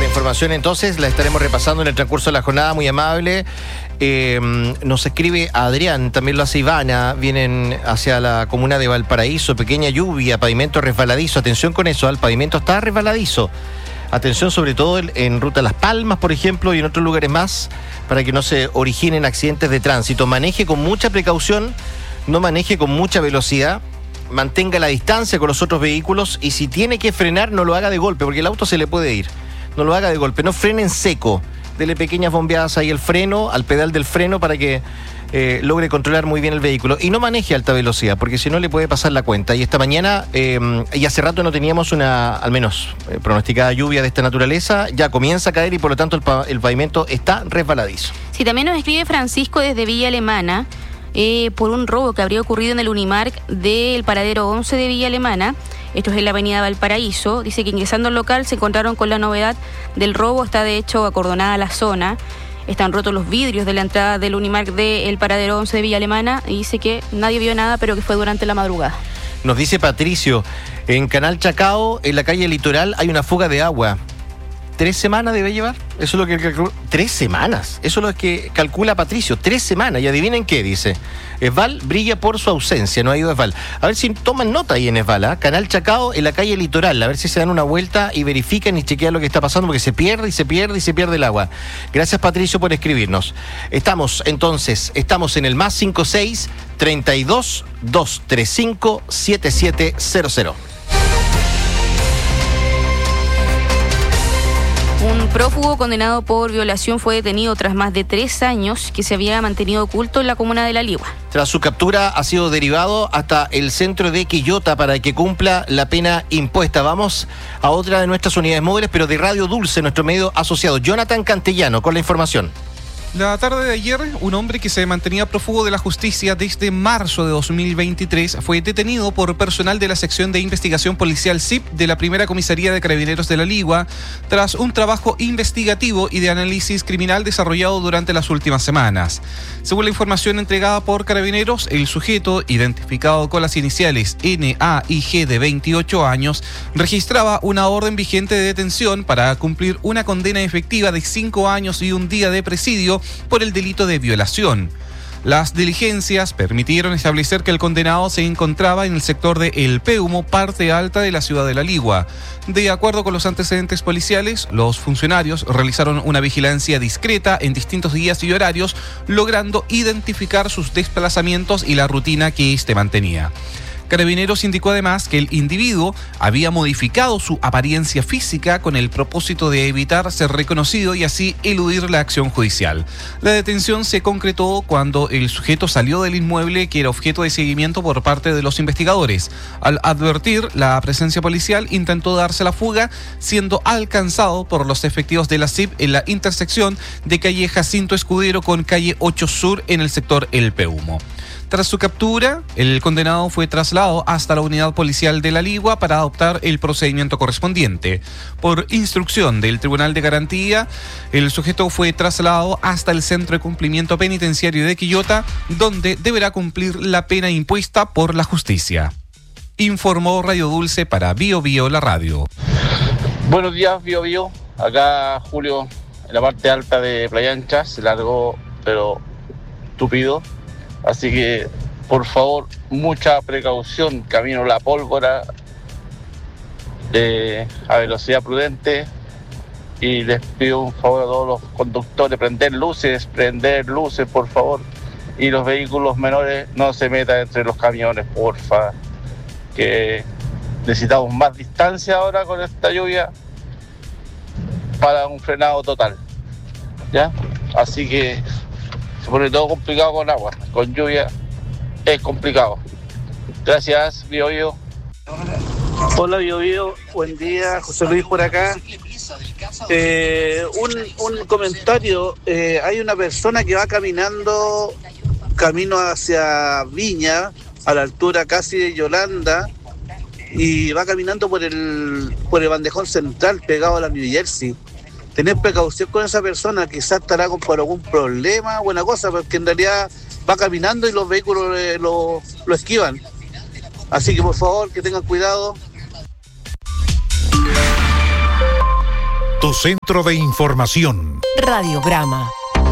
información entonces la estaremos repasando en el transcurso de la jornada, muy amable. Nos escribe Adrián, también lo hace Ivana, vienen hacia la comuna de Valparaíso, pequeña lluvia, pavimento resbaladizo, atención con eso, el pavimento está resbaladizo. Atención sobre todo en ruta Las Palmas, por ejemplo, y en otros lugares más, para que no se originen accidentes de tránsito. Maneje con mucha precaución, no maneje con mucha velocidad, mantenga la distancia con los otros vehículos y si tiene que frenar, no lo haga de golpe, porque el auto se le puede ir. No lo haga de golpe, no frene en seco. Dele pequeñas bombeadas ahí al freno, al pedal del freno, para que logre controlar muy bien el vehículo. Y no maneje a alta velocidad, porque si no le puede pasar la cuenta. Y esta mañana, y hace rato no teníamos una, al menos, pronosticada lluvia de esta naturaleza. Ya comienza a caer y por lo tanto el pavimento está resbaladizo. Sí, también nos escribe Francisco desde Villa Alemana, por un robo que habría ocurrido en el Unimark del paradero 11 de Villa Alemana. Esto es en la avenida Valparaíso. Dice que ingresando al local se encontraron con la novedad del robo. Está de hecho acordonada la zona. Están rotos los vidrios de la entrada del Unimark del paradero 11 de Villa Alemana. Y dice que nadie vio nada, pero que fue durante la madrugada. Nos dice Patricio, en Canal Chacao, en la calle Litoral, hay una fuga de agua. 3 semanas debe llevar. Eso es lo que calcula. 3 semanas. Eso es lo que calcula Patricio. 3 semanas. Y adivinen qué dice. Esval brilla por su ausencia. No ha ido Esval. A ver si toman nota ahí en Esval. ¿eh? Canal Chacao en la calle Litoral. A ver si se dan una vuelta y verifican y chequean lo que está pasando, porque se pierde y se pierde y se pierde el agua. Gracias, Patricio, por escribirnos. Estamos en el +56 32 235 7700. Un prófugo condenado por violación fue detenido tras más de 3 años que se había mantenido oculto en la comuna de La Ligua. Tras su captura ha sido derivado hasta el centro de Quillota para que cumpla la pena impuesta. Vamos a otra de nuestras unidades móviles, pero de Radio Dulce, nuestro medio asociado. Jonathan Cantellano con la información. La tarde de ayer, un hombre que se mantenía prófugo de la justicia desde marzo de 2023 fue detenido por personal de la sección de investigación policial SIP de la primera comisaría de Carabineros de La Ligua tras un trabajo investigativo y de análisis criminal desarrollado durante las últimas semanas. Según la información entregada por Carabineros, el sujeto, identificado con las iniciales NA y G de 28 años, registraba una orden vigente de detención para cumplir una condena efectiva de 5 años y un día de presidio por el delito de violación. Las diligencias permitieron establecer que el condenado se encontraba en el sector de El Peumo, parte alta de la ciudad de La Ligua. De acuerdo con los antecedentes policiales, los funcionarios realizaron una vigilancia discreta en distintos días y horarios, logrando identificar sus desplazamientos y la rutina que éste mantenía. Carabineros indicó además que el individuo había modificado su apariencia física con el propósito de evitar ser reconocido y así eludir la acción judicial. La detención se concretó cuando el sujeto salió del inmueble que era objeto de seguimiento por parte de los investigadores. Al advertir la presencia policial, intentó darse la fuga, siendo alcanzado por los efectivos de la CIP en la intersección de calle Jacinto Escudero con calle 8 Sur en el sector El Peumo. Tras su captura, el condenado fue trasladado hasta la unidad policial de La Ligua para adoptar el procedimiento correspondiente. Por instrucción del Tribunal de Garantía, el sujeto fue trasladado hasta el Centro de Cumplimiento Penitenciario de Quillota, donde deberá cumplir la pena impuesta por la justicia. Informó Radio Dulce para Bio Bio, la radio. Buenos días, Bio Bio. Acá Julio, en la parte alta de Playa Ancha, se largó, pero estúpido. Así que, por favor, mucha precaución, camino La Pólvora, a velocidad prudente, y les pido un favor a todos los conductores, prender luces, por favor, y los vehículos menores no se metan entre los camiones, porfa, que necesitamos más distancia ahora con esta lluvia para un frenado total, ¿ya? Así que se pone todo complicado con agua, con lluvia es complicado. Gracias, Bio Bio. Hola, Bio Bio, buen día, José Luis por acá. Un comentario, hay una persona que va caminando camino hacia Viña, a la altura casi de Yolanda, y va caminando por el bandejón central pegado a la New Jersey. Tener precaución con esa persona, quizás estará por algún problema, buena cosa, porque en realidad va caminando y los vehículos lo esquivan. Así que por favor, que tengan cuidado. Tu centro de información. Radiograma.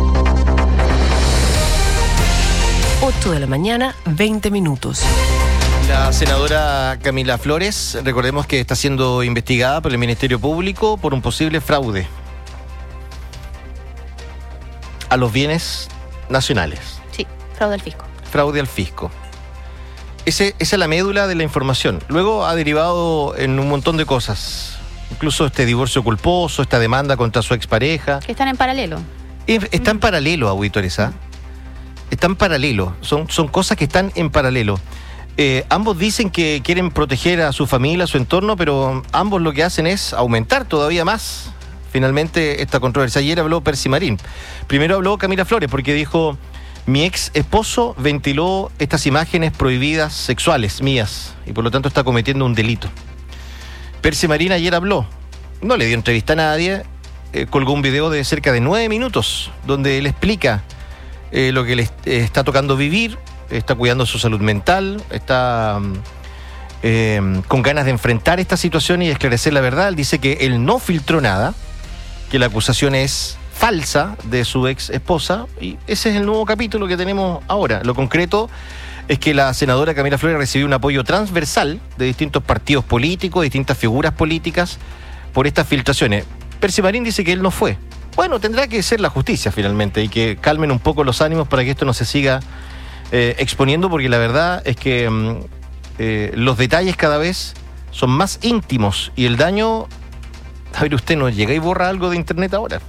8 de la mañana, 20 minutos. La senadora Camila Flores, recordemos que está siendo investigada por el Ministerio Público por un posible fraude a los bienes nacionales. Sí, fraude al fisco. Fraude al fisco. Esa es la médula de la información. Luego ha derivado en un montón de cosas. Incluso este divorcio culposo, esta demanda contra su expareja. Que están en paralelo. Está en paralelo, auditores, ¿ah? Está en paralelo. Son cosas que están en paralelo. Ambos dicen que quieren proteger a su familia, a su entorno, pero ambos lo que hacen es aumentar todavía más, finalmente, esta controversia. Ayer habló Percy Marín. Primero habló Camila Flores, porque dijo: mi ex esposo ventiló estas imágenes prohibidas sexuales mías, y por lo tanto está cometiendo un delito. Percy Marín ayer habló, no le dio entrevista a nadie, colgó un video de cerca de 9 minutos, donde él explica lo que le está tocando vivir, está cuidando su salud mental, está con ganas de enfrentar esta situación y esclarecer la verdad. Él dice que él no filtró nada, que la acusación es falsa de su ex esposa, y ese es el nuevo capítulo que tenemos ahora. Lo concreto es que la senadora Camila Flores recibió un apoyo transversal de distintos partidos políticos, distintas figuras políticas, por estas filtraciones. Percy Marín dice que él no fue. Bueno, tendrá que ser la justicia finalmente, y que calmen un poco los ánimos para que esto no se siga exponiendo, porque la verdad es que los detalles cada vez son más íntimos, y el daño, a ver, usted no llega y borra algo de internet ahora.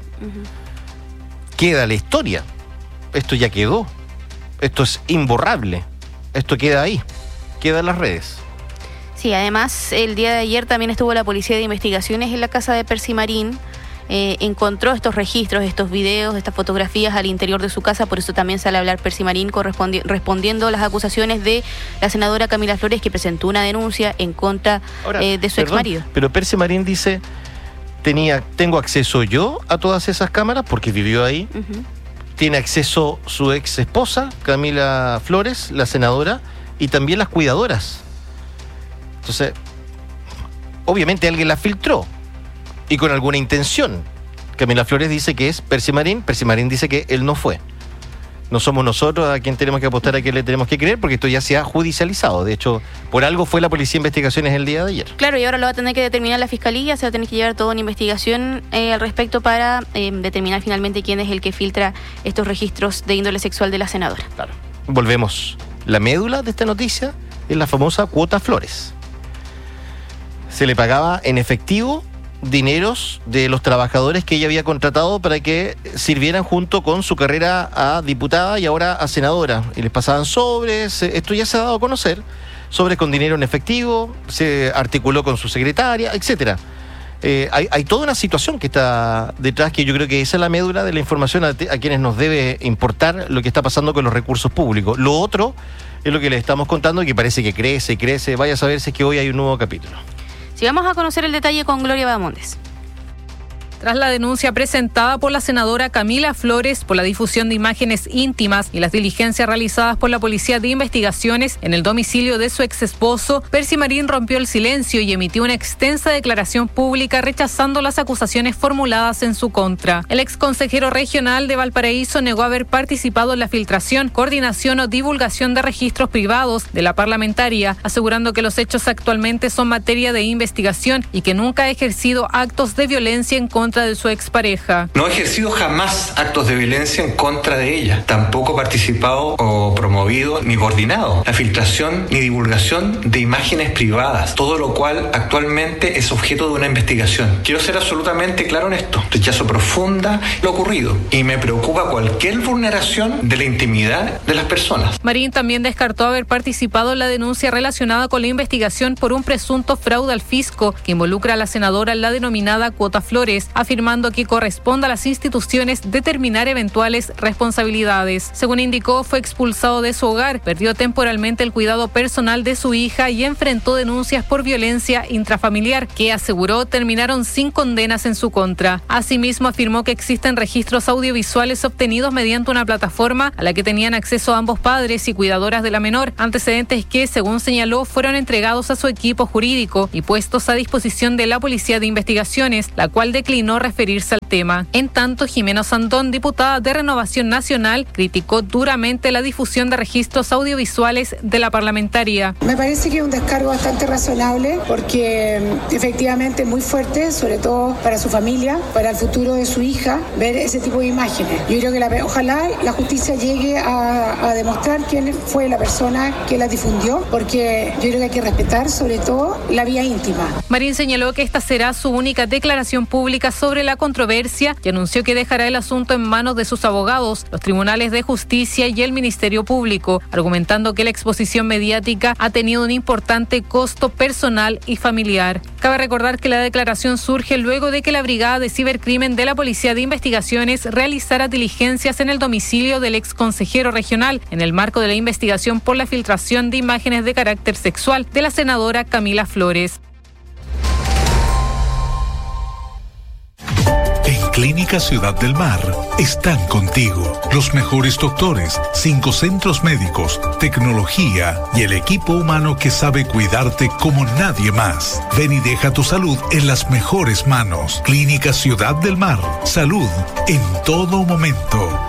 Queda la historia. Esto ya quedó. Esto es imborrable. Esto queda ahí. Queda en las redes. Sí, además, el día de ayer también estuvo la Policía de Investigaciones en la casa de Percy Marín. Encontró estos registros, estos videos, estas fotografías al interior de su casa. Por eso también sale a hablar Percy Marín respondiendo a las acusaciones de la senadora Camila Flores, que presentó una denuncia en contra de su exmarido. Pero Percy Marín dice: tengo acceso yo a todas esas cámaras porque vivió ahí. Tiene acceso su ex esposa, Camila Flores, la senadora, y también las cuidadoras. Entonces, obviamente alguien la filtró, y con alguna intención. Camila Flores dice que es Percy Marín dice que él no fue. No somos nosotros a quien tenemos que apostar, a quien le tenemos que creer, porque esto ya se ha judicializado. De hecho, por algo fue la Policía de Investigaciones el día de ayer. Claro, y ahora lo va a tener que determinar la Fiscalía, se va a tener que llevar toda una investigación al respecto para determinar finalmente quién es el que filtra estos registros de índole sexual de la senadora. Claro. Volvemos. La médula de esta noticia es la famosa cuota Flores. Se le pagaba en efectivo dineros de los trabajadores que ella había contratado para que sirvieran junto con su carrera a diputada y ahora a senadora, y les pasaban sobres. Esto ya se ha dado a conocer, sobres con dinero en efectivo, se articuló con su secretaria, etcétera. Hay toda una situación que está detrás, que yo creo que esa es la médula de la información a quienes nos debe importar lo que está pasando con los recursos públicos. Lo otro es lo que les estamos contando, que parece que crece y crece. Vaya a saber si es que hoy hay un nuevo capítulo. Si vamos a conocer el detalle con Gloria Bamondes. Tras la denuncia presentada por la senadora Camila Flores por la difusión de imágenes íntimas y las diligencias realizadas por la Policía de Investigaciones en el domicilio de su ex esposo, Percy Marín rompió el silencio y emitió una extensa declaración pública rechazando las acusaciones formuladas en su contra. El ex consejero regional de Valparaíso negó haber participado en la filtración, coordinación o divulgación de registros privados de la parlamentaria, asegurando que los hechos actualmente son materia de investigación y que nunca ha ejercido actos de violencia en contra de su expareja. No he ejercido jamás actos de violencia en contra de ella. Tampoco he participado o promovido ni coordinado la filtración ni divulgación de imágenes privadas, todo lo cual actualmente es objeto de una investigación. Quiero ser absolutamente claro en esto. Rechazo profunda lo ocurrido y me preocupa cualquier vulneración de la intimidad de las personas. Marín también descartó haber participado en la denuncia relacionada con la investigación por un presunto fraude al fisco que involucra a la senadora en la denominada cuota Flores, afirmando que corresponde a las instituciones determinar eventuales responsabilidades. Según indicó, fue expulsado de su hogar, perdió temporalmente el cuidado personal de su hija y enfrentó denuncias por violencia intrafamiliar, que aseguró terminaron sin condenas en su contra. Asimismo, afirmó que existen registros audiovisuales obtenidos mediante una plataforma a la que tenían acceso ambos padres y cuidadoras de la menor, antecedentes que, según señaló, fueron entregados a su equipo jurídico y puestos a disposición de la Policía de Investigaciones, la cual declinó no referirse al tema. En tanto, Jimena Sandón, diputada de Renovación Nacional, criticó duramente la difusión de registros audiovisuales de la parlamentaria. Me parece que es un descargo bastante razonable porque efectivamente es muy fuerte, sobre todo para su familia, para el futuro de su hija, ver ese tipo de imágenes. Yo creo que ojalá la justicia llegue a demostrar quién fue la persona que la difundió, porque yo creo que hay que respetar sobre todo la vida íntima. Marín señaló que esta será su única declaración pública sobre la controversia y anunció que dejará el asunto en manos de sus abogados, los tribunales de justicia y el Ministerio Público, argumentando que la exposición mediática ha tenido un importante costo personal y familiar. Cabe recordar que la declaración surge luego de que la Brigada de Cibercrimen de la Policía de Investigaciones realizara diligencias en el domicilio del ex consejero regional en el marco de la investigación por la filtración de imágenes de carácter sexual de la senadora Camila Flores. En Clínica Ciudad del Mar están contigo los mejores doctores, 5 centros médicos, tecnología y el equipo humano que sabe cuidarte como nadie más. Ven y deja tu salud en las mejores manos. Clínica Ciudad del Mar. Salud en todo momento.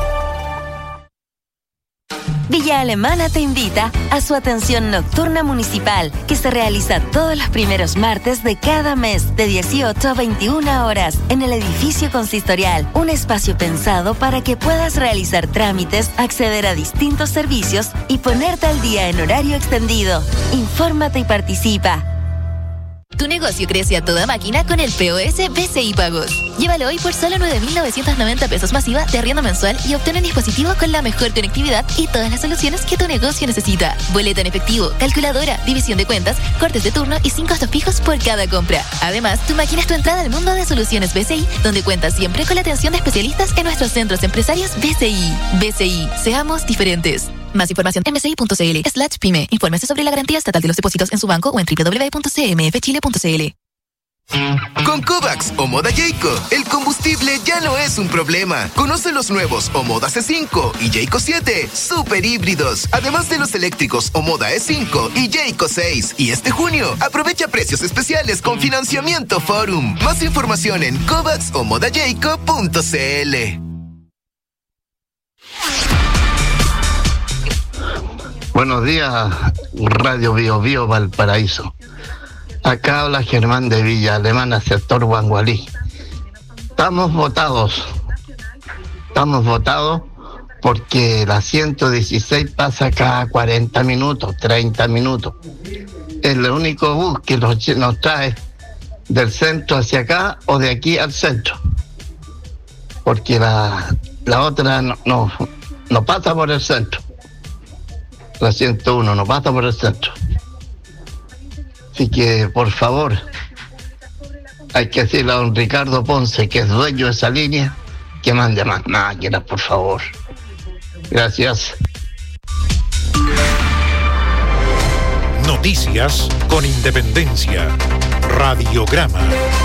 Villa Alemana te invita a su atención nocturna municipal, que se realiza todos los primeros martes de cada mes, de 18 a 21 horas, en el edificio consistorial. Un espacio pensado para que puedas realizar trámites, acceder a distintos servicios y ponerte al día en horario extendido. Infórmate y participa. Tu negocio crece a toda máquina con el POS BCI Pagos. Llévalo hoy por solo 9.990 pesos masiva de arriendo mensual y obtén un dispositivo con la mejor conectividad y todas las soluciones que tu negocio necesita. Boleta en efectivo, calculadora, división de cuentas, cortes de turno y sin costos fijos por cada compra. Además, tu máquina es tu entrada al mundo de soluciones BCI, donde cuentas siempre con la atención de especialistas en nuestros centros empresarios BCI. BCI, seamos diferentes. Más información en bci.cl/pyme. Infórmese sobre la garantía estatal de los depósitos en su banco o en www.cmfchile.cl. Con Kovacs o Moda Jayco, el combustible ya no es un problema. Conoce los nuevos Omoda C5 y Jayco 7, super híbridos, además de los eléctricos Omoda E5 y Jayco 6. Y este junio, aprovecha precios especiales con financiamiento Forum. Más información en kovacsomodajayco.cl. Buenos días, Radio Bio Bio Valparaíso. Acá habla Germán de Villa Alemana, sector Guangualí. Estamos votados porque la 116 pasa cada 40 minutos, 30 minutos. Es el único bus que nos trae del centro hacia acá o de aquí al centro. Porque la otra no pasa por el centro. La 101 no pasa por el centro. Así que, por favor, hay que decirle a don Ricardo Ponce, que es dueño de esa línea, que mande más máquinas, por favor. Gracias. Noticias con independencia. Radiograma.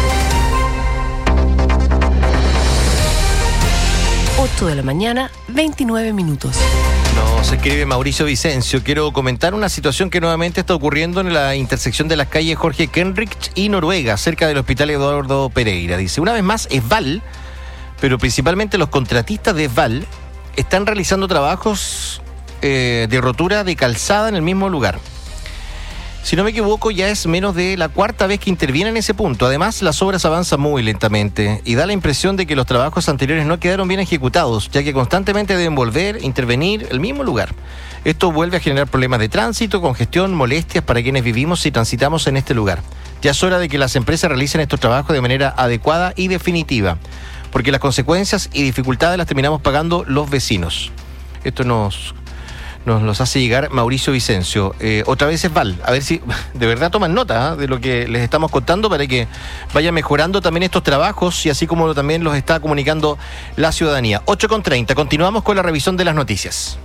8 de la mañana, 29 minutos. Nos escribe Mauricio Vicencio. Quiero comentar una situación que nuevamente está ocurriendo en la intersección de las calles Jorge Kenrich y Noruega, cerca del Hospital Eduardo Pereira. Dice, una vez más, Esval, pero principalmente los contratistas de Esval, están realizando trabajos de rotura de calzada en el mismo lugar. Si no me equivoco, ya es menos de la cuarta vez que interviene en ese punto. Además, las obras avanzan muy lentamente y da la impresión de que los trabajos anteriores no quedaron bien ejecutados, ya que constantemente deben volver, intervenir el mismo lugar. Esto vuelve a generar problemas de tránsito, congestión, molestias para quienes vivimos y transitamos en este lugar. Ya es hora de que las empresas realicen estos trabajos de manera adecuada y definitiva, porque las consecuencias y dificultades las terminamos pagando los vecinos. Esto nos los hace llegar Mauricio Vicencio. Otra vez es Val, a ver si de verdad toman nota de lo que les estamos contando para que vaya mejorando también estos trabajos y así como también los está comunicando la ciudadanía. 8:30, continuamos con la revisión de las noticias.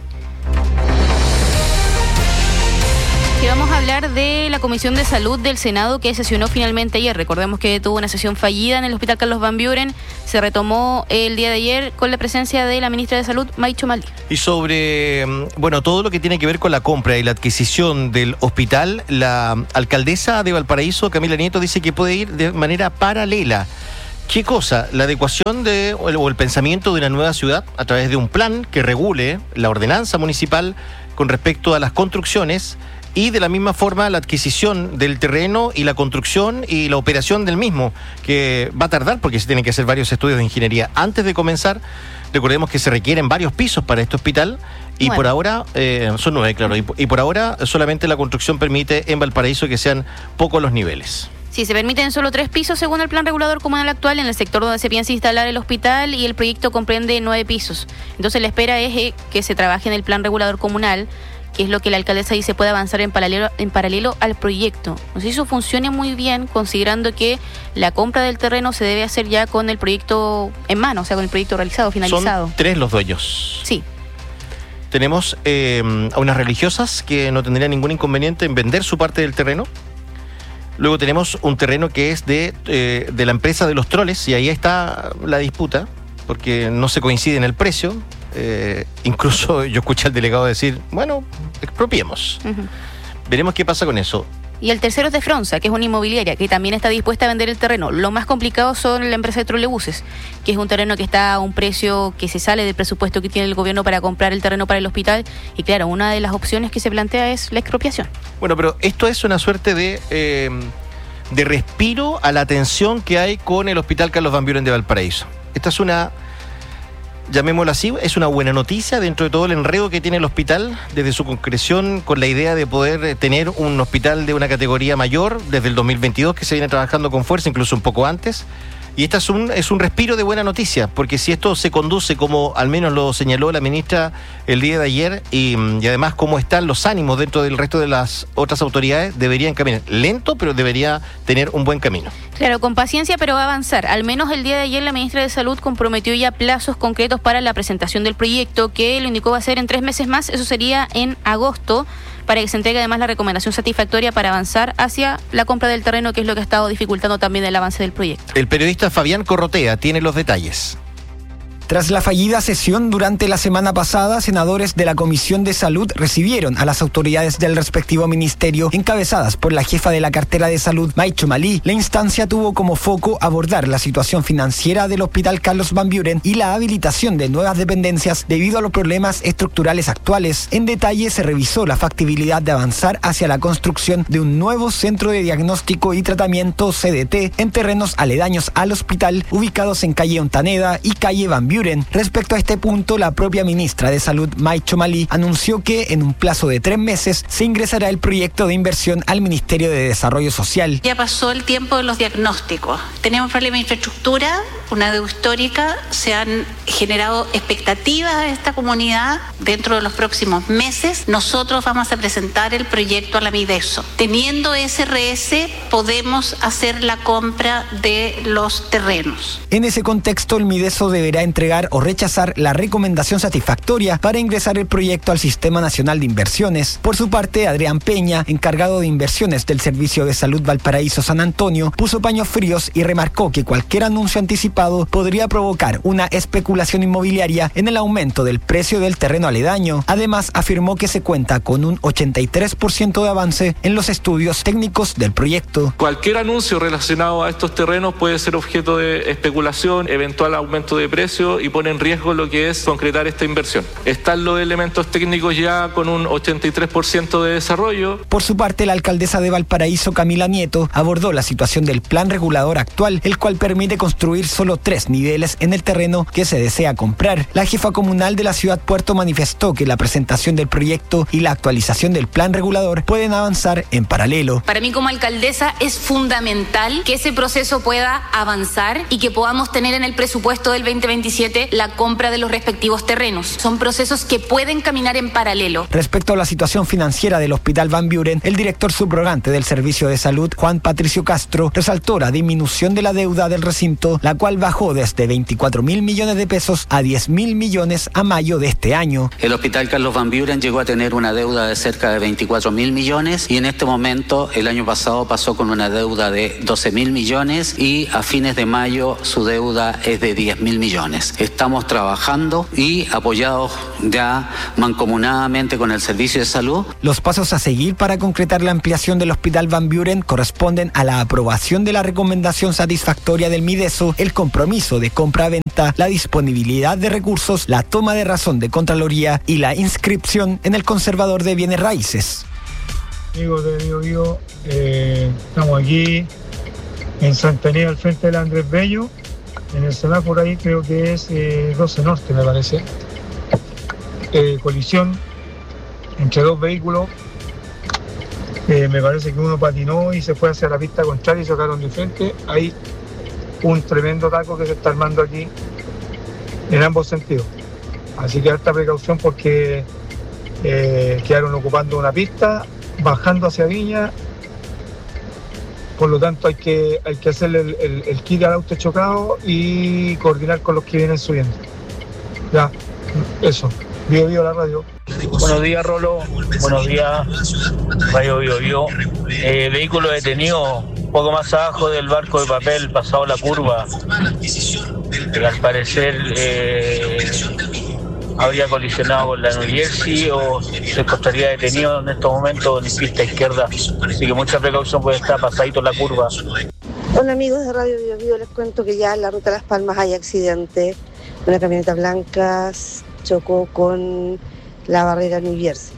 Y vamos a hablar de la Comisión de Salud del Senado que sesionó finalmente ayer. Recordemos que tuvo una sesión fallida en el Hospital Carlos Van Buren. Se retomó el día de ayer con la presencia de la ministra de Salud, Maicho Malí. Y sobre, todo lo que tiene que ver con la compra y la adquisición del hospital, la alcaldesa de Valparaíso, Camila Nieto, dice que puede ir de manera paralela, ¿Qué cosa? La adecuación o el pensamiento de una nueva ciudad a través de un plan que regule la ordenanza municipal con respecto a las construcciones y de la misma forma la adquisición del terreno y la construcción y la operación del mismo, que va a tardar porque se tienen que hacer varios estudios de ingeniería antes de comenzar. Recordemos que se requieren varios pisos para este hospital y por ahora, son 9, claro, y por ahora solamente la construcción permite en Valparaíso que sean pocos los niveles. Sí, se permiten solo 3 pisos según el plan regulador comunal actual en el sector donde se piensa instalar el hospital y el proyecto comprende 9 pisos. Entonces la espera es que se trabaje en el plan regulador comunal, que es lo que la alcaldesa dice puede avanzar en paralelo al proyecto. No sé si eso funcione muy bien, considerando que la compra del terreno se debe hacer ya con el proyecto en mano, o sea, con el proyecto realizado, finalizado. Son 3 los dueños. Sí. Tenemos a unas religiosas que no tendrían ningún inconveniente en vender su parte del terreno. Luego tenemos un terreno que es de la empresa de los troles, y ahí está la disputa, porque no se coincide en el precio. Incluso yo escuché al delegado decir, bueno, expropiemos. Veremos qué pasa con eso. Y el tercero es de Fronza, que es una inmobiliaria que también está dispuesta a vender el terreno. Lo más complicado son la empresa de trolebuses, que es un terreno que está a un precio que se sale del presupuesto que tiene el gobierno para comprar el terreno para el hospital. Y claro, una de las opciones que se plantea es la expropiación. Bueno, pero esto es una suerte de respiro a la tensión que hay con el Hospital Carlos Van Buren de Valparaíso. Esta es una, llamémoslo así, es una buena noticia dentro de todo el enredo que tiene el hospital desde su concreción con la idea de poder tener un hospital de una categoría mayor desde el 2022 que se viene trabajando con fuerza, incluso un poco antes. Y esta es un respiro de buena noticia, porque si esto se conduce como al menos lo señaló la ministra el día de ayer y además cómo están los ánimos dentro del resto de las otras autoridades, deberían caminar lento, pero debería tener un buen camino. Claro, con paciencia, pero va a avanzar. Al menos el día de ayer la ministra de Salud comprometió ya plazos concretos para la presentación del proyecto, que lo indicó va a ser en 3 meses más, eso sería en agosto, para que se entregue además la recomendación satisfactoria para avanzar hacia la compra del terreno, que es lo que ha estado dificultando también el avance del proyecto. El periodista Fabián Corrotea tiene los detalles. Tras la fallida sesión durante la semana pasada, senadores de la Comisión de Salud recibieron a las autoridades del respectivo ministerio, encabezadas por la jefa de la cartera de salud, Maicho Malí. La instancia tuvo como foco abordar la situación financiera del Hospital Carlos Van Buren y la habilitación de nuevas dependencias debido a los problemas estructurales actuales. En detalle se revisó la factibilidad de avanzar hacia la construcción de un nuevo centro de diagnóstico y tratamiento CDT en terrenos aledaños al hospital, ubicados en calle Ontaneda y calle Van Buren. Respecto a este punto, la propia ministra de Salud, Maicho Malí, anunció que en un plazo de 3 meses se ingresará el proyecto de inversión al Ministerio de Desarrollo Social. Ya pasó el tiempo de los diagnósticos. Tenemos problemas de infraestructura, una deuda histórica, se han generado expectativas de esta comunidad. Dentro de los próximos meses, nosotros vamos a presentar el proyecto a la Mideso. Teniendo SRS, podemos hacer la compra de los terrenos. En ese contexto, el Mideso deberá entregar o rechazar la recomendación satisfactoria para ingresar el proyecto al Sistema Nacional de Inversiones. Por su parte, Adrián Peña, encargado de inversiones del Servicio de Salud Valparaíso San Antonio, puso paños fríos y remarcó que cualquier anuncio anticipado podría provocar una especulación inmobiliaria en el aumento del precio del terreno aledaño. Además, afirmó que se cuenta con un 83% de avance en los estudios técnicos del proyecto. Cualquier anuncio relacionado a estos terrenos puede ser objeto de especulación, eventual aumento de precio y pone en riesgo lo que es concretar esta inversión. Están los elementos técnicos ya con un 83% de desarrollo. Por su parte, la alcaldesa de Valparaíso, Camila Nieto, abordó la situación del plan regulador actual, el cual permite construir solo 3 niveles en el terreno que se desea comprar. La jefa comunal de la ciudad Puerto manifestó que la presentación del proyecto y la actualización del plan regulador pueden avanzar en paralelo. Para mí como alcaldesa es fundamental que ese proceso pueda avanzar y que podamos tener en el presupuesto del 2027 la compra de los respectivos terrenos. Son procesos que pueden caminar en paralelo. Respecto a la situación financiera del Hospital Van Buren, el director subrogante del Servicio de Salud, Juan Patricio Castro, resaltó la disminución de la deuda del recinto, la cual bajó desde 24.000 millones de pesos a 10.000 millones a mayo de este año. El Hospital Carlos Van Buren llegó a tener una deuda de cerca de 24.000 millones y en este momento, el año pasado, pasó con una deuda de 12.000 millones y a fines de mayo su deuda es de 10.000 millones. Estamos trabajando y apoyados ya mancomunadamente con el Servicio de Salud. Los pasos a seguir para concretar la ampliación del Hospital Van Buren corresponden a la aprobación de la recomendación satisfactoria del Mideso, el compromiso de compra-venta, la disponibilidad de recursos, la toma de razón de Contraloría y la inscripción en el Conservador de Bienes Raíces. Amigos de Biobío, estamos aquí en Santanía, al frente del Andrés Bello, en el semáforo ahí creo que es 12 Norte, me parece. Colisión entre dos vehículos. Me parece que uno patinó y se fue hacia la pista contraria y chocaron de frente. Hay un tremendo taco que se está armando aquí en ambos sentidos. Así que alta precaución porque quedaron ocupando una pista, bajando hacia Viña. Por lo tanto hay que hacerle el kit al auto chocado y coordinar con los que vienen subiendo. Ya, eso. Bio la radio. Buenos días, Rolo. Buenos días, Radio Bio. Vehículo detenido un poco más abajo del barco de papel, pasado la curva. Al parecer habría colisionado con la New Jersey o se encontraría detenido en estos momentos en pista izquierda. Así que mucha precaución, puede estar pasadito la curva. Hola amigos de Radio Bio, les cuento que ya en la ruta Las Palmas hay accidente. Una camioneta blanca chocó con la barrera New Jersey.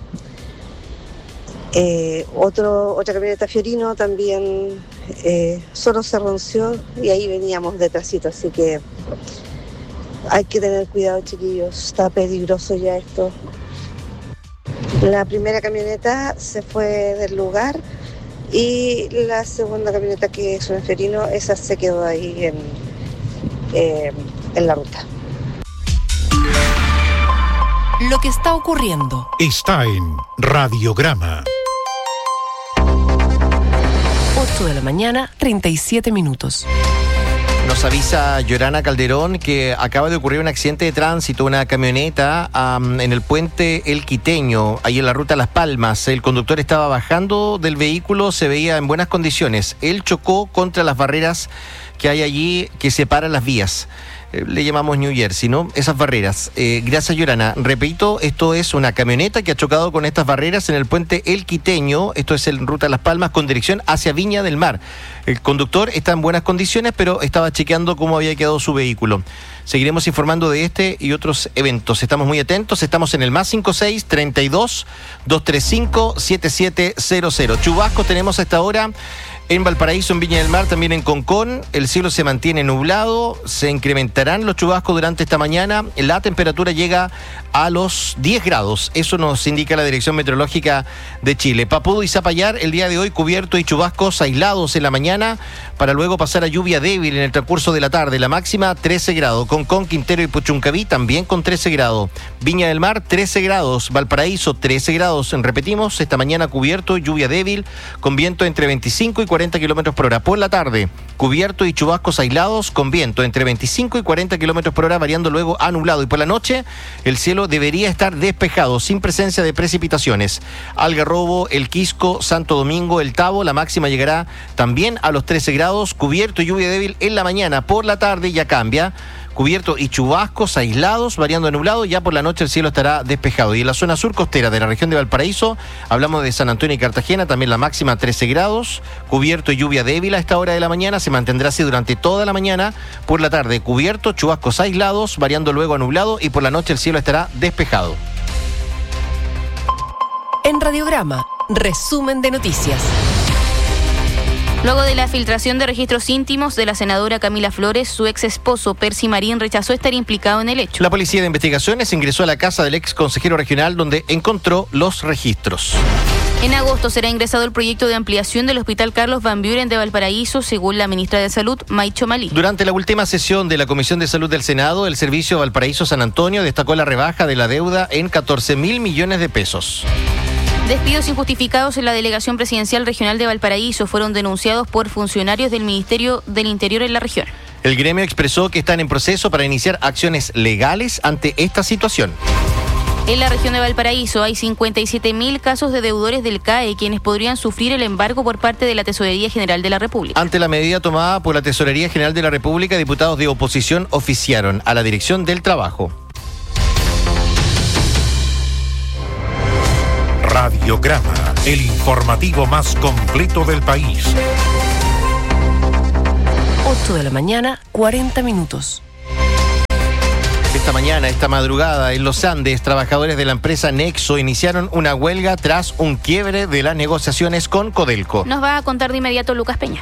Otra camioneta Fiorino también solo se ronció y ahí veníamos detrásito, así que hay que tener cuidado, chiquillos, está peligroso ya esto. La primera camioneta se fue del lugar y la segunda camioneta, que es un Fiorino, esa se quedó ahí en la ruta. Lo que está ocurriendo está en Radiograma. 8 de la mañana, 37 minutos. Nos avisa Yorana Calderón que acaba de ocurrir un accidente de tránsito, una camioneta en el puente El Quiteño, ahí en la ruta Las Palmas. El conductor estaba bajando del vehículo, se veía en buenas condiciones. Él chocó contra las barreras que hay allí que separan las vías. Le llamamos New Jersey, ¿no? Esas barreras. Gracias, Yorana. Repito, esto es una camioneta que ha chocado con estas barreras en el puente El Quiteño. Esto es en ruta Las Palmas con dirección hacia Viña del Mar. El conductor está en buenas condiciones, pero estaba chequeando cómo había quedado su vehículo. Seguiremos informando de este y otros eventos. Estamos muy atentos. Estamos en el +56 32 235 7700. Chubascos tenemos a esta hora en Valparaíso, en Viña del Mar, también en Concón. El cielo se mantiene nublado, se incrementarán los chubascos durante esta mañana. La temperatura llega a los 10 grados. Eso nos indica la Dirección Meteorológica de Chile. Papudo y Zapallar, el día de hoy cubierto y chubascos aislados en la mañana, para luego pasar a lluvia débil en el transcurso de la tarde. La máxima 13 grados. Concón, Quintero y Puchuncaví también con 13 grados. Viña del Mar 13 grados. Valparaíso 13 grados. Repetimos, esta mañana cubierto, lluvia débil, con viento entre 25 y 40 kilómetros por hora. Por la tarde, cubierto y chubascos aislados con viento entre 25 y 40 kilómetros por hora, variando luego a nublado. Y por la noche, el cielo debería estar despejado, sin presencia de precipitaciones. Algarrobo, El Quisco, Santo Domingo, El Tabo, la máxima llegará también a los 13 grados, cubierto y lluvia débil en la mañana. Por la tarde ya cambia. Cubierto y chubascos aislados, variando a nublado. Ya por la noche el cielo estará despejado. Y en la zona sur costera de la región de Valparaíso, hablamos de San Antonio y Cartagena, también la máxima 13 grados, cubierto y lluvia débil a esta hora de la mañana, se mantendrá así durante toda la mañana. Por la tarde, cubierto, chubascos aislados, variando luego a nublado, y por la noche el cielo estará despejado. En Radiograma, resumen de noticias. Luego de la filtración de registros íntimos de la senadora Camila Flores, su ex esposo Percy Marín rechazó estar implicado en el hecho. La Policía de Investigaciones ingresó a la casa del ex consejero regional, donde encontró los registros. En agosto será ingresado el proyecto de ampliación del Hospital Carlos Van Buren de Valparaíso, según la ministra de Salud, Maicho Malí. Durante la última sesión de la Comisión de Salud del Senado, el Servicio Valparaíso San Antonio destacó la rebaja de la deuda en 14.000 millones de pesos. Despidos injustificados en la Delegación Presidencial Regional de Valparaíso fueron denunciados por funcionarios del Ministerio del Interior en la región. El gremio expresó que están en proceso para iniciar acciones legales ante esta situación. En la región de Valparaíso hay 57.000 casos de deudores del CAE, quienes podrían sufrir el embargo por parte de la Tesorería General de la República. Ante la medida tomada por la Tesorería General de la República, diputados de oposición oficiaron a la Dirección del Trabajo. Radiograma, el informativo más completo del país. 8 de la mañana, 40 minutos. Esta madrugada, en los Andes, trabajadores de la empresa Nexo iniciaron una huelga tras un quiebre de las negociaciones con Codelco. Nos va a contar de inmediato Lucas Peña.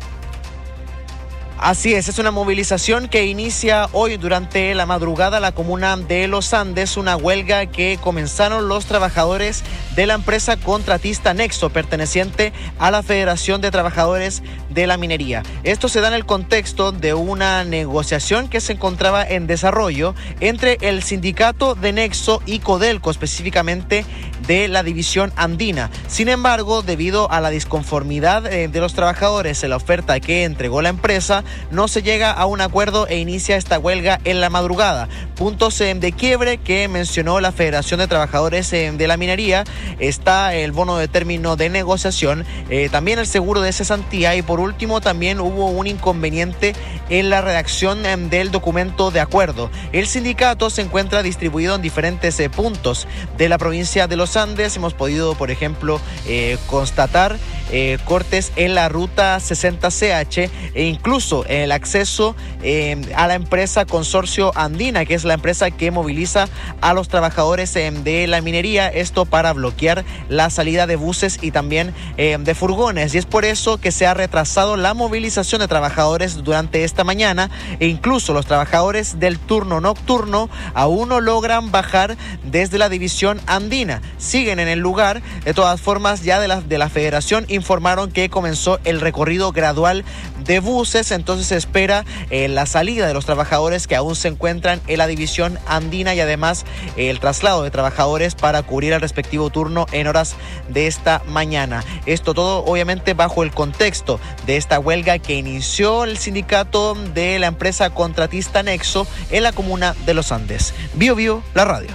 Así es una movilización que inicia hoy durante la madrugada en la comuna de Los Andes, una huelga que comenzaron los trabajadores de la empresa contratista Nexo, perteneciente a la Federación de Trabajadores de la Minería. Esto se da en el contexto de una negociación que se encontraba en desarrollo entre el sindicato de Nexo y Codelco, específicamente de la división andina. Sin embargo, debido a la disconformidad de los trabajadores en la oferta que entregó la empresa, no se llega a un acuerdo e inicia esta huelga en la madrugada. Puntos de quiebre que mencionó la Federación de Trabajadores de la Minería: está el bono de término de negociación, también el seguro de cesantía, y por último también hubo un inconveniente en la redacción del documento de acuerdo. El sindicato se encuentra distribuido en diferentes puntos de la provincia de Los Andes. Hemos podido, por ejemplo, constatar cortes en la ruta 60CH e incluso el acceso a la empresa Consorcio Andina, que es la empresa que moviliza a los trabajadores de la minería, esto para bloquear la salida de buses y también de furgones, y es por eso que se ha retrasado la movilización de trabajadores durante esta mañana, e incluso los trabajadores del turno nocturno aún no logran bajar desde la división andina, siguen en el lugar. De todas formas, ya de la federación informaron que comenzó el recorrido gradual de buses, entonces se espera la salida de los trabajadores que aún se encuentran en la división andina y además el traslado de trabajadores para cubrir el respectivo turno en horas de esta mañana. Esto todo obviamente bajo el contexto de esta huelga que inició el sindicato de la empresa contratista Nexo en la comuna de Los Andes. Bio Bio, la radio.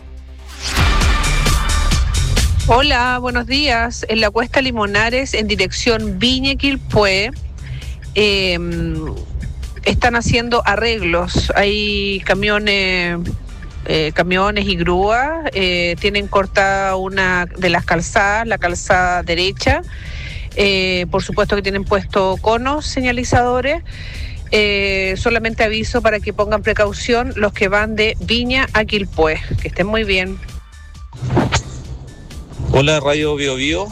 Hola, buenos días. En la Cuesta Limonares, en dirección Viña Quilpué, están haciendo arreglos. Hay camiones y grúas, tienen cortada una de las calzadas, la calzada derecha. Por supuesto que tienen puesto conos señalizadores. Solamente aviso para que pongan precaución los que van de Viña a Quilpué. Que estén muy bien. Hola, Radio Bio Bio.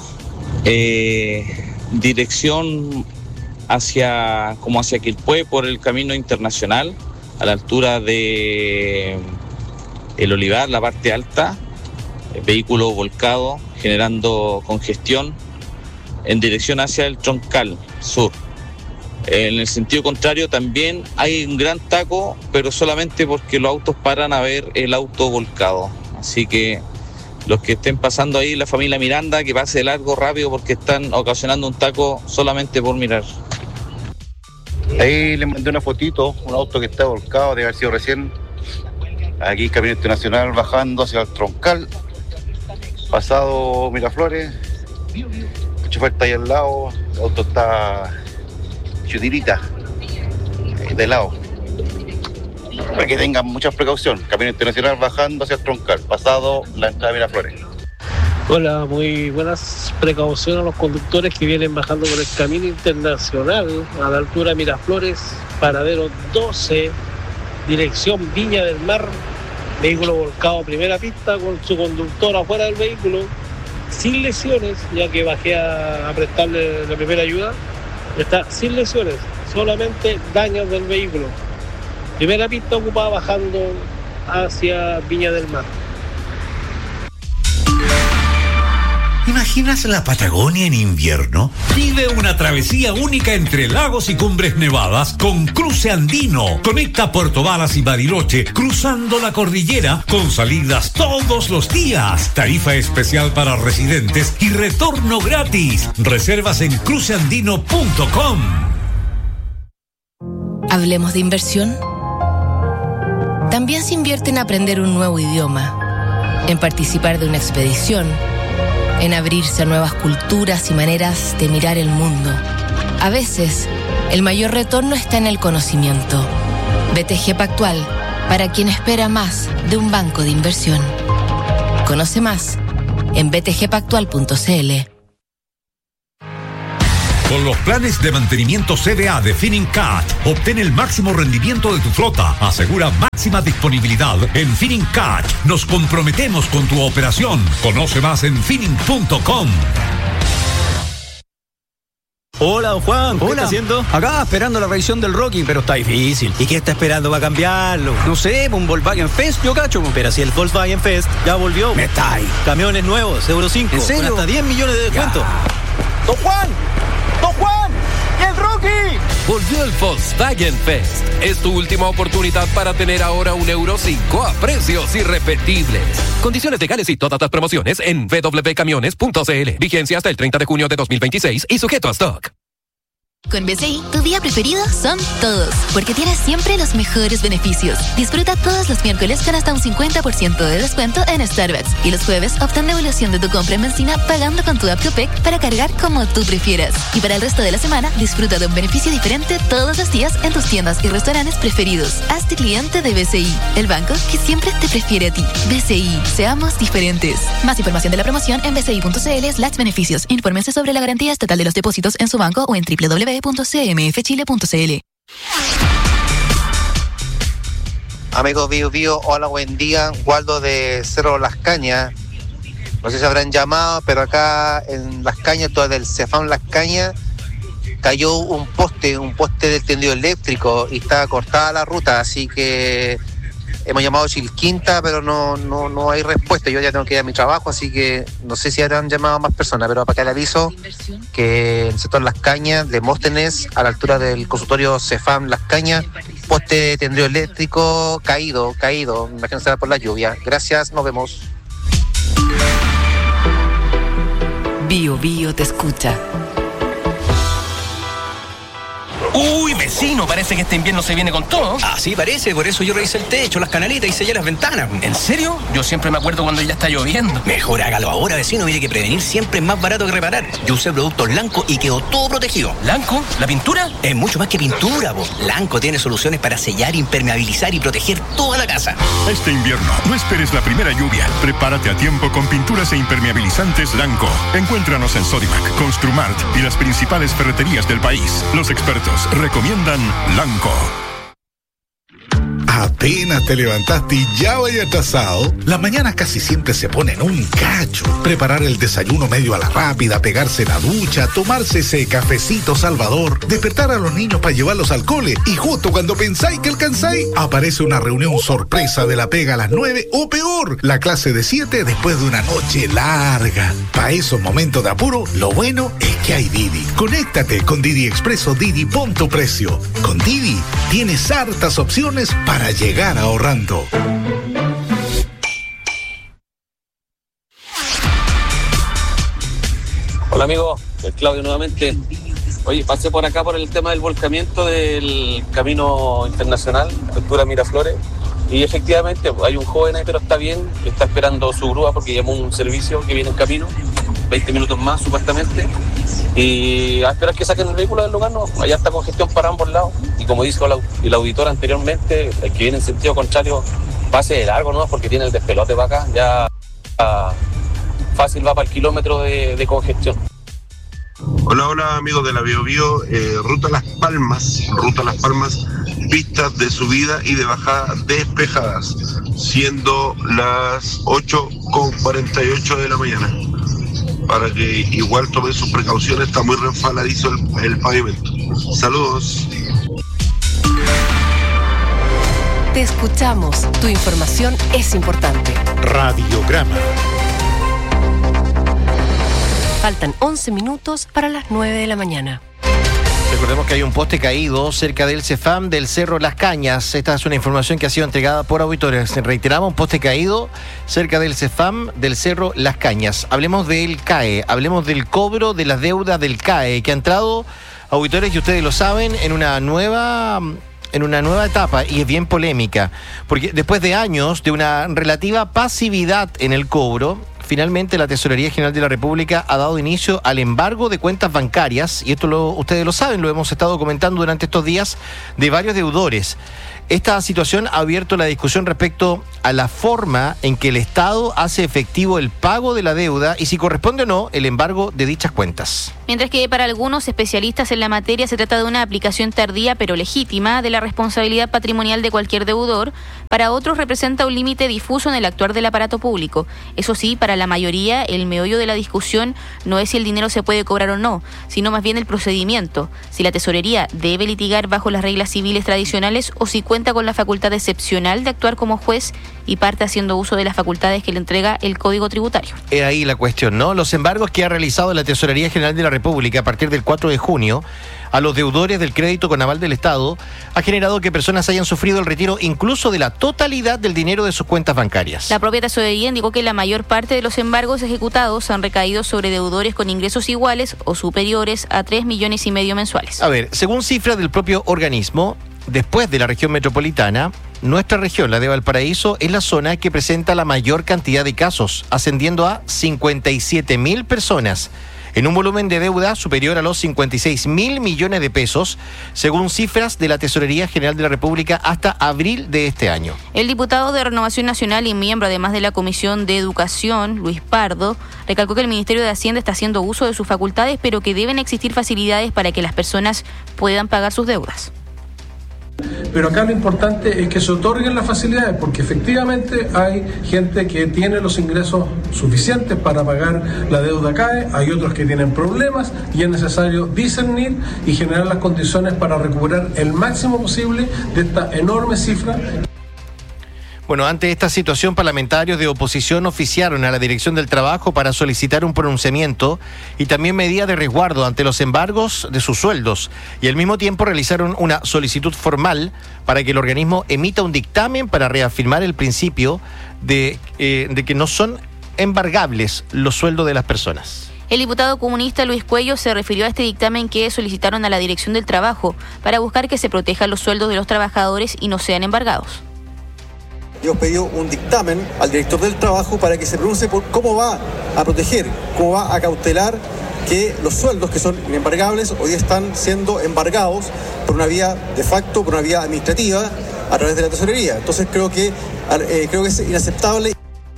Dirección hacia Quilpué por el camino internacional, a la altura de El Olivar, la parte alta, el vehículo volcado, generando congestión en dirección hacia el Troncal Sur. En el sentido contrario también hay un gran taco, pero solamente porque los autos paran a ver el auto volcado. Así que los que estén pasando ahí, la familia Miranda, que pase de largo rápido porque están ocasionando un taco solamente por mirar. Ahí le mandé una fotito, un auto que está volcado, debe haber sido recién. Aquí Camino Internacional bajando hacia el Troncal, pasado Miraflores. El chofer está ahí al lado, el auto está chutirita, de lado. Para que tengan mucha precaución. Camino Internacional bajando hacia el Troncal, pasado la entrada de Miraflores. Hola, muy buenas precauciones a los conductores que vienen bajando por el Camino Internacional a la altura de Miraflores, paradero 12, dirección Viña del Mar, vehículo volcado a primera pista con su conductor afuera del vehículo, sin lesiones, ya que bajé a prestarle la primera ayuda. Está sin lesiones, solamente daños del vehículo. Primera pista ocupada bajando hacia Viña del Mar. ¿Imaginas la Patagonia en invierno? Vive una travesía única entre lagos y cumbres nevadas con Cruce Andino. Conecta Puerto Varas y Bariloche cruzando la cordillera con salidas todos los días. Tarifa especial para residentes y retorno gratis. Reservas en cruceandino.com. Hablemos de inversión. También se invierte en aprender un nuevo idioma. en participar de una expedición, en abrirse a nuevas culturas y maneras de mirar el mundo. A veces, el mayor retorno está en el conocimiento. BTG Pactual, para quien espera más de un banco de inversión. Conoce más en btgpactual.cl. Con los planes de mantenimiento CDA de Finincat, obtén el máximo rendimiento de tu flota. Asegura máxima disponibilidad en Finincat. Nos comprometemos con tu operación. Conoce más en finning.com. Hola, don Juan. ¿Qué está haciendo? Acá, esperando la revisión del Rocky, pero está difícil. ¿Y qué está esperando para cambiarlo? No sé, un Volkswagen Fest, yo cacho. Pero si el Volkswagen Fest ya volvió. Me está ahí. Camiones nuevos, Euro 5. ¿En serio? Con hasta 10 millones de descuento. ¡Don Juan! ¡Don Juan! ¡Y el Rocky! Volvió el Volkswagen Fest. Es tu última oportunidad para tener ahora un Euro 5 a precios irrepetibles. Condiciones legales y todas las promociones en www.camiones.cl. Vigencia hasta el 30 de junio de 2026 y sujeto a stock. Con BCI, tu día preferido son todos, porque tienes siempre los mejores beneficios. Disfruta todos los miércoles con hasta un 50% de descuento en Starbucks. Y los jueves, obtén devolución de tu compra en benzina pagando con tu app Copec para cargar como tú prefieras. Y para el resto de la semana, disfruta de un beneficio diferente todos los días en tus tiendas y restaurantes preferidos. Hazte cliente de BCI, el banco que siempre te prefiere a ti. BCI, seamos diferentes. Más información de la promoción en bci.cl/beneficios. Infórmense sobre la garantía estatal de los depósitos en su banco o en www.cmfchile.cl. Amigos Bio, hola, buen día. Waldo de Cerro Las Cañas. No sé si habrán llamado, pero acá en Las Cañas, todo del Cefam Las Cañas, cayó un poste del tendido eléctrico y está cortada la ruta, así que hemos llamado a Chilquinta, pero no hay respuesta. Yo ya tengo que ir a mi trabajo, así que no sé si habrán llamado a más personas, pero para acá le aviso que en el sector Las Cañas, de Móstenes, a la altura del consultorio Cefam Las Cañas, poste de tendido eléctrico caído, me imagino que será por la lluvia. Gracias, nos vemos. Bio te escucha. Uy, vecino, parece que este invierno se viene con todo. Ah, sí, parece, por eso yo revisé el techo, las canalitas y sellé las ventanas. ¿En serio? Yo siempre me acuerdo cuando ya está lloviendo. Mejor hágalo ahora, vecino, mire que prevenir siempre es más barato que reparar. Yo usé productos Lanco y quedó todo protegido. ¿Lanco? ¿La pintura? Es mucho más que pintura, po. Lanco tiene soluciones para sellar, impermeabilizar y proteger toda la casa. Este invierno, no esperes la primera lluvia. Prepárate a tiempo con pinturas e impermeabilizantes Lanco. Encuéntranos en Sodimac, Construmart y las principales ferreterías del país. Los expertos recomiendan Lanco. Apenas te levantaste y ya vaya atrasado. Las mañanas casi siempre se ponen un cacho. Preparar el desayuno medio a la rápida, pegarse la ducha, tomarse ese cafecito salvador, despertar a los niños para llevarlos al cole y justo cuando pensáis que alcanzáis, aparece una reunión sorpresa de la pega a las 9 o peor, la clase de 7 después de una noche larga. Para esos momentos de apuro, lo bueno es que hay Didi. Conéctate con Didi Expreso Didi, pon tu precio. Con Didi tienes hartas opciones para llegar ahorrando. Hola amigo, es Claudio nuevamente. Oye, pasé por acá por el tema del volcamiento del camino internacional, altura Miraflores, y efectivamente hay un joven ahí, pero está bien, está esperando su grúa porque llamó un servicio que viene en camino, 20 minutos más supuestamente, y a esperar que saquen el vehículo del lugar. No, allá está congestión para ambos lados, y como dijo el auditor anteriormente, el que viene en sentido contrario pase de largo, ¿no? Porque tiene el despelote para acá, ya fácil va para el kilómetro de congestión. Hola amigos de la Bio, Ruta Las Palmas, pistas de subida y de bajada despejadas, siendo las 8:48 de la mañana, para que igual tomen sus precauciones, está muy resbaladizo el pavimento. Saludos. Te escuchamos, tu información es importante. Radiograma. Faltan 11 minutos para las 9 de la mañana. Recordemos que hay un poste caído cerca del Cefam del Cerro Las Cañas. Esta es una información que ha sido entregada por auditores. Reiteramos, un poste caído cerca del Cefam del Cerro Las Cañas. Hablemos del CAE, hablemos del cobro de las deudas del CAE, que ha entrado, auditores, y ustedes lo saben, en una nueva en una nueva etapa y es bien polémica, porque después de años de una relativa pasividad en el cobro, finalmente la Tesorería General de la República ha dado inicio al embargo de cuentas bancarias, y esto ustedes lo saben, lo hemos estado comentando durante estos días, de varios deudores. Esta situación ha abierto la discusión respecto a la forma en que el Estado hace efectivo el pago de la deuda y si corresponde o no el embargo de dichas cuentas. Mientras que para algunos especialistas en la materia se trata de una aplicación tardía pero legítima de la responsabilidad patrimonial de cualquier deudor, para otros representa un límite difuso en el actuar del aparato público. Eso sí, para la mayoría el meollo de la discusión no es si el dinero se puede cobrar o no, sino más bien el procedimiento, si la tesorería debe litigar bajo las reglas civiles tradicionales o si cuenta con la facultad excepcional de actuar como juez y parte haciendo uso de las facultades que le entrega el Código Tributario. Es ahí la cuestión, ¿no? Los embargos que ha realizado la Tesorería General de la República a partir del 4 de junio a los deudores del crédito con aval del Estado ha generado que personas hayan sufrido el retiro incluso de la totalidad del dinero de sus cuentas bancarias. La propia tesorería indicó que la mayor parte de los embargos ejecutados han recaído sobre deudores con ingresos iguales o superiores a 3,5 millones mensuales. A ver, según cifras del propio organismo, después de la región metropolitana, nuestra región, la de Valparaíso, es la zona que presenta la mayor cantidad de casos, ascendiendo a 57.000 personas, en un volumen de deuda superior a los 56.000 millones de pesos, según cifras de la Tesorería General de la República hasta abril de este año. El diputado de Renovación Nacional y miembro además de la Comisión de Educación, Luis Pardo, recalcó que el Ministerio de Hacienda está haciendo uso de sus facultades, pero que deben existir facilidades para que las personas puedan pagar sus deudas. Pero acá lo importante es que se otorguen las facilidades, porque efectivamente hay gente que tiene los ingresos suficientes para pagar la deuda CAE, hay otros que tienen problemas y es necesario discernir y generar las condiciones para recuperar el máximo posible de esta enorme cifra. Bueno, ante esta situación, parlamentarios de oposición oficiaron a la Dirección del Trabajo para solicitar un pronunciamiento y también medidas de resguardo ante los embargos de sus sueldos, y al mismo tiempo realizaron una solicitud formal para que el organismo emita un dictamen para reafirmar el principio de que no son embargables los sueldos de las personas. El diputado comunista Luis Cuello se refirió a este dictamen que solicitaron a la Dirección del Trabajo para buscar que se protejan los sueldos de los trabajadores y no sean embargados. Yo pedí un dictamen al director del trabajo para que se pronuncie por cómo va a proteger, cómo va a cautelar que los sueldos que son inembargables hoy están siendo embargados por una vía de facto, por una vía administrativa a través de la tesorería. Entonces creo que es inaceptable.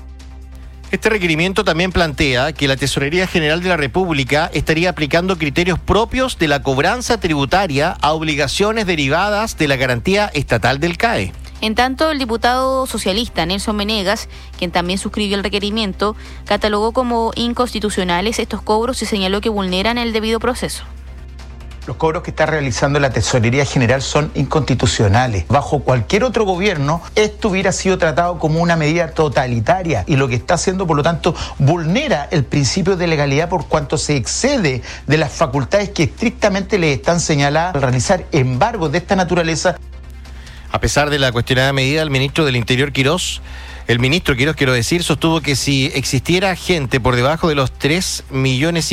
Este requerimiento también plantea que la Tesorería General de la República estaría aplicando criterios propios de la cobranza tributaria a obligaciones derivadas de la garantía estatal del CAE. En tanto, el diputado socialista Nelson Venegas, quien también suscribió el requerimiento, catalogó como inconstitucionales estos cobros y señaló que vulneran el debido proceso. Los cobros que está realizando la Tesorería General son inconstitucionales. Bajo cualquier otro gobierno, esto hubiera sido tratado como una medida totalitaria y lo que está haciendo, por lo tanto, vulnera el principio de legalidad por cuanto se excede de las facultades que estrictamente le están señaladas al realizar embargos de esta naturaleza. A pesar de la cuestionada medida, el ministro del Interior el ministro Quirós, sostuvo que si existiera gente por debajo de los 3,5 millones,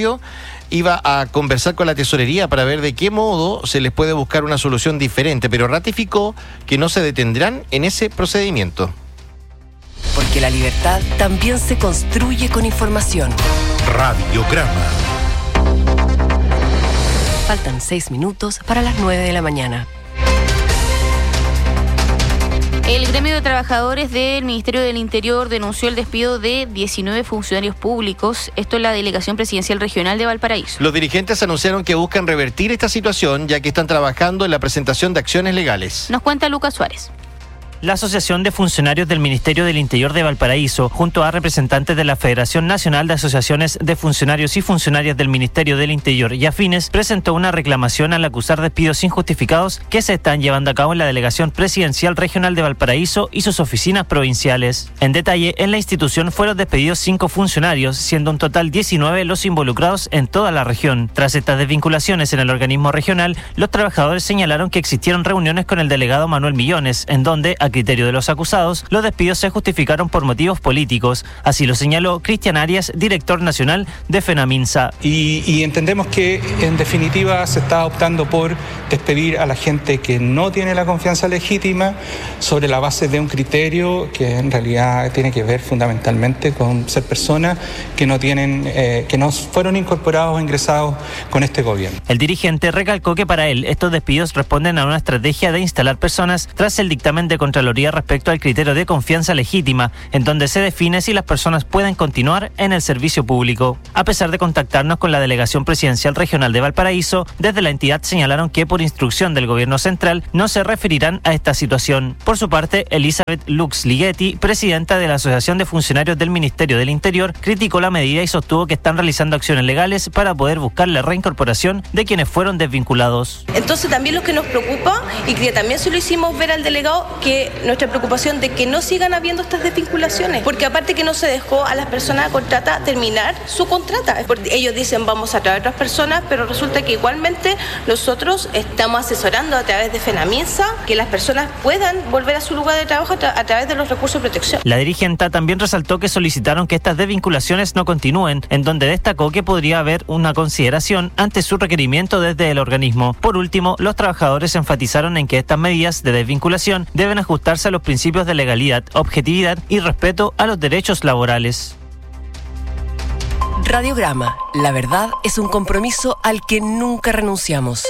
iba a conversar con la tesorería para ver de qué modo se les puede buscar una solución diferente, pero ratificó que no se detendrán en ese procedimiento. Porque la libertad también se construye con información. Radiograma. Faltan 6 minutos para las 9 de la mañana. El gremio de trabajadores del Ministerio del Interior denunció el despido de 19 funcionarios públicos, esto en la Delegación Presidencial Regional de Valparaíso. Los dirigentes anunciaron que buscan revertir esta situación, ya que están trabajando en la presentación de acciones legales. Nos cuenta Lucas Suárez. La Asociación de Funcionarios del Ministerio del Interior de Valparaíso, junto a representantes de la Federación Nacional de Asociaciones de Funcionarios y Funcionarias del Ministerio del Interior y afines, presentó una reclamación al acusar despidos injustificados que se están llevando a cabo en la Delegación Presidencial Regional de Valparaíso y sus oficinas provinciales. En detalle, en la institución fueron despedidos 5 funcionarios, siendo un total 19 los involucrados en toda la región. Tras estas desvinculaciones en el organismo regional, los trabajadores señalaron que existieron reuniones con el delegado Manuel Millones, en donde, a criterio de los acusados, los despidos se justificaron por motivos políticos. Así lo señaló Cristian Arias, director nacional de FENAMINSA. Y entendemos que en definitiva se está optando por despedir a la gente que no tiene la confianza legítima sobre la base de un criterio que en realidad tiene que ver fundamentalmente con ser personas que no fueron incorporados o ingresados con este gobierno. El dirigente recalcó que para él estos despidos responden a una estrategia de instalar personas tras el dictamen de Contraloría respecto al criterio de confianza legítima, en donde se define si las personas pueden continuar en el servicio público. A pesar de contactarnos con la Delegación Presidencial Regional de Valparaíso, desde la entidad señalaron que por instrucción del gobierno central no se referirán a esta situación. Por su parte, Elizabeth Lux Ligeti, presidenta de la Asociación de Funcionarios del Ministerio del Interior, criticó la medida y sostuvo que están realizando acciones legales para poder buscar la reincorporación de quienes fueron desvinculados. Entonces también lo que nos preocupa, y que también se lo hicimos ver al delegado, que nuestra preocupación de que no sigan habiendo estas desvinculaciones, porque aparte que no se dejó a las personas a contrata terminar su contrata, porque ellos dicen vamos a traer otras personas, pero resulta que igualmente nosotros estamos asesorando a través de FENAMINSA que las personas puedan volver a su lugar de trabajo a través de los recursos de protección. La dirigenta también resaltó que solicitaron que estas desvinculaciones no continúen, en donde destacó que podría haber una consideración ante su requerimiento desde el organismo. Por último, los trabajadores enfatizaron en que estas medidas de desvinculación deben ajustarse a los principios de legalidad, objetividad y respeto a los derechos laborales. Radiograma. La verdad es un compromiso al que nunca renunciamos.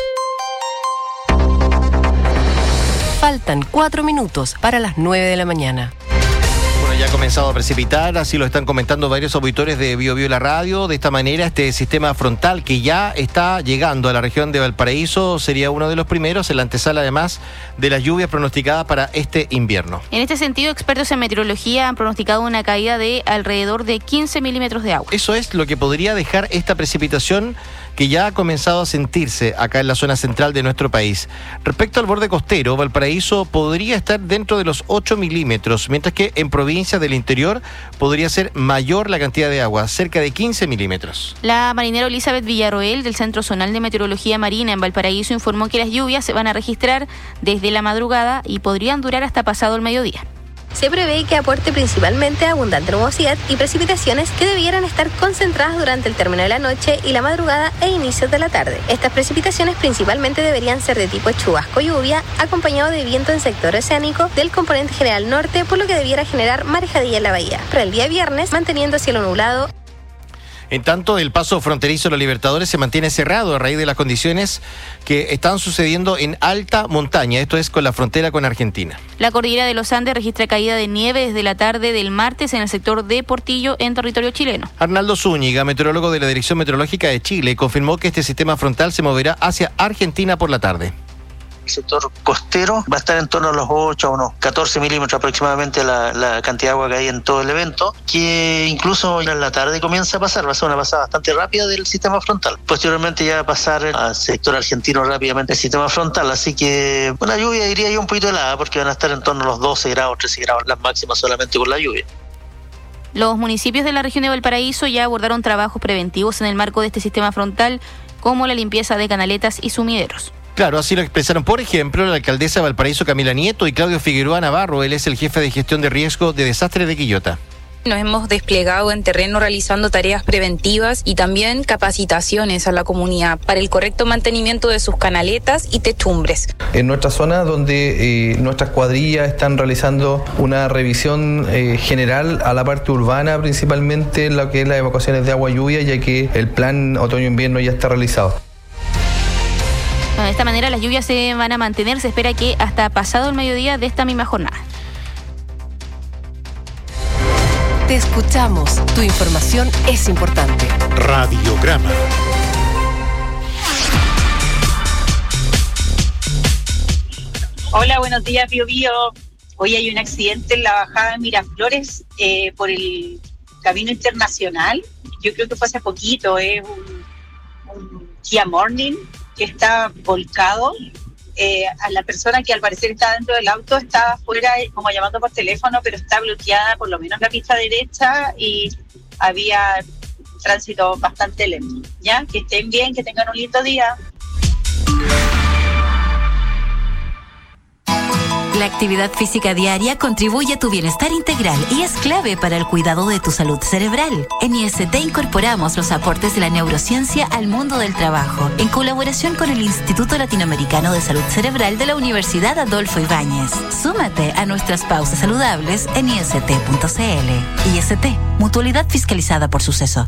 Faltan 4 minutos para las 9 de la mañana. Bueno, ya ha comenzado a precipitar, así lo están comentando varios auditores de Bio Bio La Radio. De esta manera, este sistema frontal que ya está llegando a la región de Valparaíso sería uno de los primeros en la antesala, además, de las lluvias pronosticadas para este invierno. En este sentido, expertos en meteorología han pronosticado una caída de alrededor de 15 milímetros de agua. Eso es lo que podría dejar esta precipitación que ya ha comenzado a sentirse acá en la zona central de nuestro país. Respecto al borde costero, Valparaíso podría estar dentro de los 8 milímetros, mientras que en provincias del interior podría ser mayor la cantidad de agua, cerca de 15 milímetros. La marinera Elizabeth Villarroel del Centro Zonal de Meteorología Marina en Valparaíso informó que las lluvias se van a registrar desde la madrugada y podrían durar hasta pasado el mediodía. Se prevé que aporte principalmente abundante nubosidad y precipitaciones que debieran estar concentradas durante el término de la noche y la madrugada e inicios de la tarde. Estas precipitaciones principalmente deberían ser de tipo chubasco lluvia, acompañado de viento en sector oceánico del componente general norte, por lo que debiera generar marejadilla en la bahía. Para el día viernes, manteniendo cielo nublado. En tanto, el paso fronterizo de los Libertadores se mantiene cerrado a raíz de las condiciones que están sucediendo en alta montaña, esto es con la frontera con Argentina. La cordillera de los Andes registra caída de nieve desde la tarde del martes en el sector de Portillo, en territorio chileno. Arnaldo Zúñiga, meteorólogo de la Dirección Meteorológica de Chile, confirmó que este sistema frontal se moverá hacia Argentina por la tarde. El sector costero va a estar en torno a los 8 a unos 14 milímetros aproximadamente la cantidad de agua que hay en todo el evento, que incluso en la tarde comienza a pasar, va a ser una pasada bastante rápida del sistema frontal. Posteriormente ya va a pasar al sector argentino rápidamente el sistema frontal, así que una lluvia diría yo un poquito helada, porque van a estar en torno a los 12 grados, 13 grados las máximas solamente con la lluvia. Los municipios de la región de Valparaíso ya abordaron trabajos preventivos en el marco de este sistema frontal, como la limpieza de canaletas y sumideros. Claro, así lo expresaron, por ejemplo, la alcaldesa de Valparaíso, Camila Nieto, y Claudio Figueroa Navarro. Él es el jefe de gestión de riesgo de desastres de Quillota. Nos hemos desplegado en terreno realizando tareas preventivas y también capacitaciones a la comunidad para el correcto mantenimiento de sus canaletas y techumbres. En nuestra zona, donde nuestras cuadrillas están realizando una revisión general a la parte urbana, principalmente en lo que es las evacuaciones de agua y lluvia, ya que el plan otoño-invierno ya está realizado. De esta manera las lluvias se van a mantener, se espera que hasta pasado el mediodía de esta misma jornada. Te escuchamos, tu información es importante. Radiograma. Hola, buenos días, Bio Bio. Hoy hay un accidente en la bajada de Miraflores por el Camino Internacional. Yo creo que fue hace poquito, un Kia Morning que está volcado. A la persona que al parecer está dentro del auto está afuera como llamando por teléfono, pero está bloqueada por lo menos la pista derecha y había tránsito bastante lento. ¿Ya? Que estén bien, que tengan un lindo día. La actividad física diaria contribuye a tu bienestar integral y es clave para el cuidado de tu salud cerebral. En IST incorporamos los aportes de la neurociencia al mundo del trabajo, en colaboración con el Instituto Latinoamericano de Salud Cerebral de la Universidad Adolfo Ibáñez. Súmate a nuestras pausas saludables en ist.cl. IST, mutualidad fiscalizada por Suceso.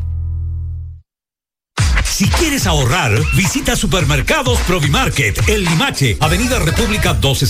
Si quieres ahorrar, visita Supermercados Provimarket, El Limache, Avenida República 12.